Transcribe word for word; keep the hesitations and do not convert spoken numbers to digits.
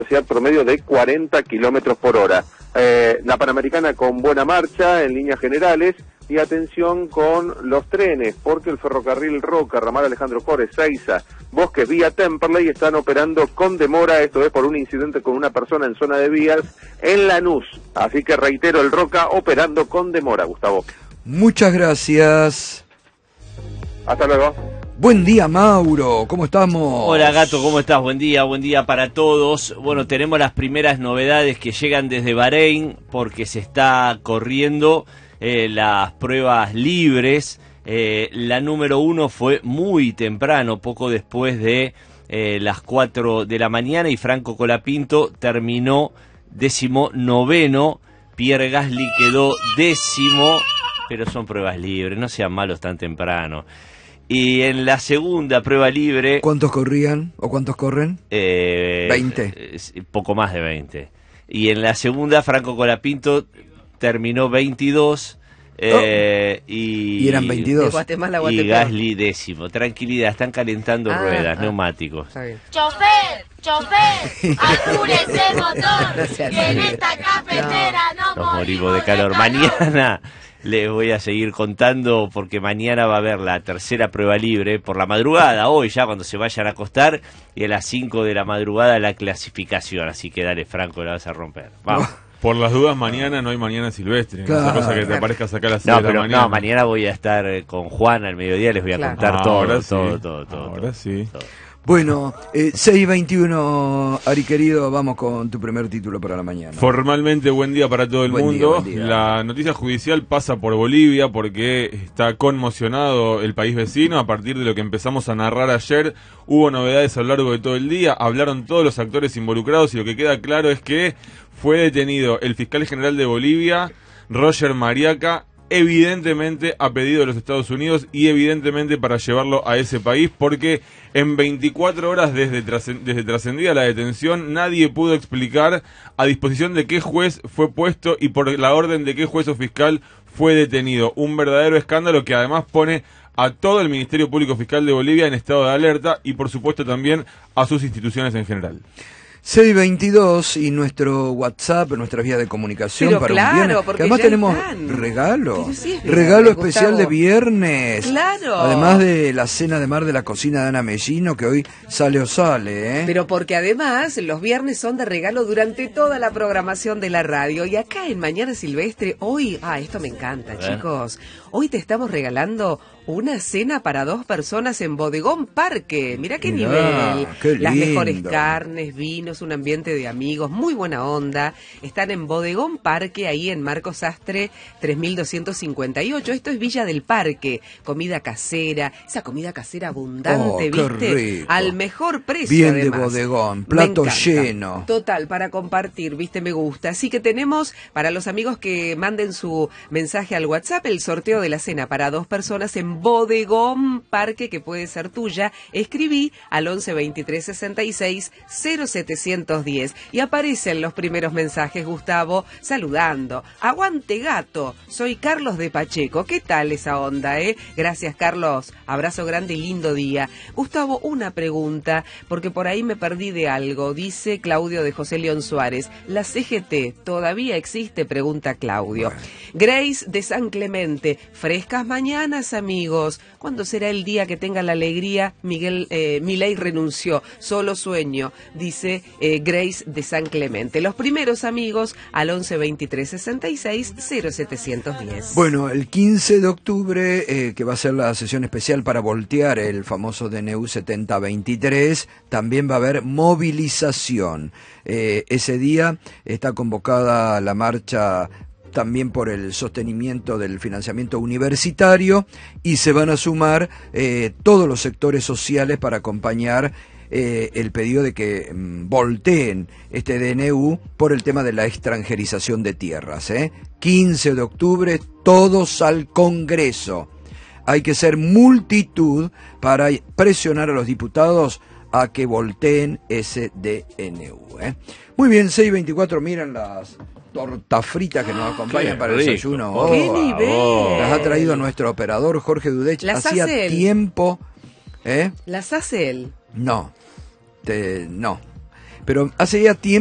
velocidad promedio de cuarenta kilómetros por hora. Eh, la Panamericana con buena marcha en líneas generales, y atención con los trenes, porque el ferrocarril Roca, ramal Alejandro Corres, Seiza, Bosques, vía Temperley están operando con demora, esto es por un incidente con una persona en zona de vías en Lanús. Así que reitero, el Roca operando con demora, Gustavo. Muchas gracias. Hasta luego. Buen día, Mauro, ¿cómo estamos? Hola, Gato, ¿cómo estás? Buen día, buen día para todos. Bueno, tenemos las primeras novedades que llegan desde Bahrein, porque se está corriendo eh, las pruebas libres. Eh, la número uno fue muy temprano, poco después de eh, las cuatro de la mañana, y Franco Colapinto terminó décimo noveno. Pierre Gasly quedó décimo, pero son pruebas libres, no sean malos tan temprano. Y en la segunda prueba libre... ¿Cuántos corrían o cuántos corren? Eh, veinte. Eh, poco más de veinte. Y en la segunda, Franco Colapinto terminó veintidós. Eh, oh. y, y eran veintidós. De Guatemala a Guatemala. Y Gasly décimo. Tranquilidad, están calentando ah, ruedas, ah, neumáticos. Chofer, chofer, apúrese el motor, que en esta cafetera no, no Nos morimos de calor. Mañana les voy a seguir contando, porque mañana va a haber la tercera prueba libre por la madrugada, hoy ya cuando se vayan a acostar, y a las cinco de la madrugada la clasificación. Así que dale, Franco, la vas a romper. Vamos. Por las dudas, mañana no hay mañana silvestre. Claro. Esa cosa que te aparezca sacar a las seis No, de la pero mañana. no, mañana voy a estar con Juan al mediodía, les voy a Claro. contar Ah, todo, ahora sí. todo, todo, todo. Ahora todo, sí. todo. Bueno, eh, seis veintiuno, Ari querido, vamos con tu primer título para la mañana. Formalmente, buen día para todo el Buen día, mundo. buen día. La noticia judicial pasa por Bolivia porque está conmocionado el país vecino. A partir de lo que empezamos a narrar ayer, hubo novedades a lo largo de todo el día. Hablaron todos los actores involucrados y lo que queda claro es que fue detenido el fiscal general de Bolivia, Roger Mariaca, evidentemente a pedido de los Estados Unidos y evidentemente para llevarlo a ese país, porque en veinticuatro horas desde, trascend- desde trascendida la detención nadie pudo explicar a disposición de qué juez fue puesto y por la orden de qué juez o fiscal fue detenido. Un verdadero escándalo que además pone a todo el Ministerio Público Fiscal de Bolivia en estado de alerta y por supuesto también a sus instituciones en general. seis veintidós y nuestro WhatsApp, nuestra vía de comunicación Pero para claro, un viernes. porque Que además ya tenemos están. regalo. Pero sí es viernes, regalo especial Gustavo. de viernes. Claro. Además de la cena de mar de la cocina de Ana Mellino, que hoy sale o sale, ¿eh? Pero porque además los viernes son de regalo durante toda la programación de la radio. Y acá en Mañana Silvestre, hoy, ah, esto me encanta, chicos. Hoy te estamos regalando una cena para dos personas en Bodegón Parque. Mirá qué Mirá, nivel. qué Las lindo. mejores carnes, vinos, un ambiente de amigos, muy buena onda. Están en Bodegón Parque, ahí en Marcos Sastre tres mil doscientos cincuenta y ocho. Esto es Villa del Parque. Comida casera, esa comida casera abundante, Oh, qué ¿viste? rico. Al mejor precio, Bien de además. bodegón, Me plato encanta. lleno. Total, para compartir, ¿viste? Me gusta. Así que tenemos, para los amigos que manden su mensaje al WhatsApp, el sorteo de la cena para dos personas en Bodegón Parque, que puede ser tuya. Escribí al once veintitrés sesenta y seis cero setecientos diez y aparecen los primeros mensajes, Gustavo, saludando. Aguante gato, soy Carlos de Pacheco. ¿Qué tal esa onda, eh? Gracias, Carlos. Abrazo grande y lindo día. Gustavo, una pregunta, porque por ahí me perdí de algo. Dice Claudio de José León Suárez. ¿La C G T todavía existe? Pregunta Claudio. Bueno. Grace de San Clemente. Frescas mañanas, amigos. ¿Cuándo será el día que tenga la alegría? Miguel eh, Milei renunció. Solo sueño, dice eh, Grace de San Clemente. Los primeros amigos al once veintitrés sesenta y seis cero setecientos diez. Bueno, el quince de octubre, eh, que va a ser la sesión especial para voltear el famoso D N U setenta veintitrés, también va a haber movilización. Eh, ese día está convocada la marcha también por el sostenimiento del financiamiento universitario y se van a sumar eh, todos los sectores sociales para acompañar eh, el pedido de que mm, volteen este D N U por el tema de la extranjerización de tierras. ¿eh? quince de octubre, todos al Congreso. Hay que ser multitud para presionar a los diputados a que volteen ese D N U. ¿eh? Muy bien, seis veinticuatro, miran las tortas fritas que nos acompañan Qué para el rico. desayuno. Por ¡Qué Oh, nivel! las ha traído nuestro operador Jorge Dudech. Las Hacía hace él. tiempo... ¿eh? ¿Las hace él? No, te, no. pero hace ya tiempo